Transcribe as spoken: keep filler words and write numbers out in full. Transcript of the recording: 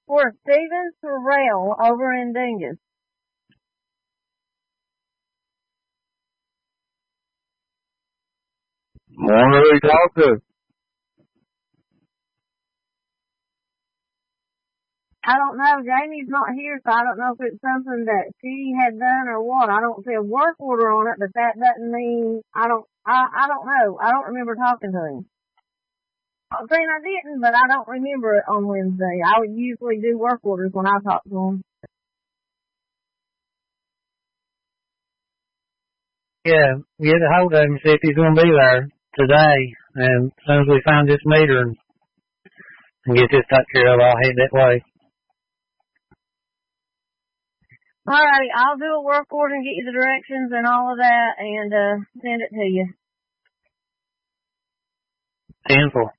For Stephen Terrell over in Dingus. Morning, who you talk to? I don't know. Jamie's not here, so I don't know if it's something that she had done or what. I don't see a work order on it, but that doesn't mean I don't. I I don't know. I don't remember talking to him. I'm saying I didn't, but I don't remember it on Wednesday. I would usually do work orders when I talk to him. Yeah, get a hold of him and see if he's going to be there today. And as soon as we find this meter and, and get this taken care of, I'll head that way. All right, I'll do a work order and get you the directions and all of that and uh send it to you. Tenfold.